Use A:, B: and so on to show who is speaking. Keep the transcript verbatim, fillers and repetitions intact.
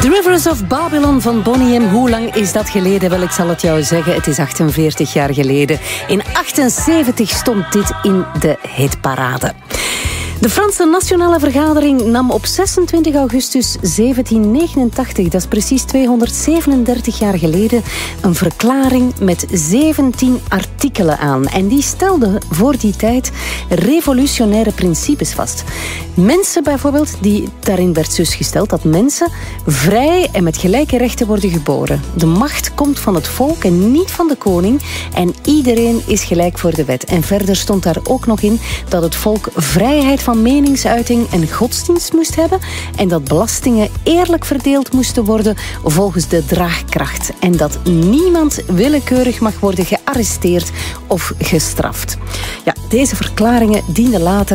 A: The Rivers of Babylon van Boney M. Hoe lang is dat geleden? Wel, ik zal het jou zeggen. Het is achtenveertig jaar geleden. In achtenzeventig stond dit in de hitparade. De Franse Nationale Vergadering nam op zesentwintig augustus zeventien negenentachtig, dat is precies tweehonderdzevenendertig jaar geleden, een verklaring met zeventien artikelen aan. En die stelde voor die tijd revolutionaire principes vast. Mensen bijvoorbeeld, die, daarin werd dus gesteld dat mensen vrij en met gelijke rechten worden geboren. De macht komt van het volk en niet van de koning. En iedereen is gelijk voor de wet. En verder stond daar ook nog in dat het volk vrijheid van meningsuiting en godsdienst moest hebben en dat belastingen eerlijk verdeeld moesten worden volgens de draagkracht en dat niemand willekeurig mag worden gearresteerd of gestraft. Ja, deze verklaringen dienden later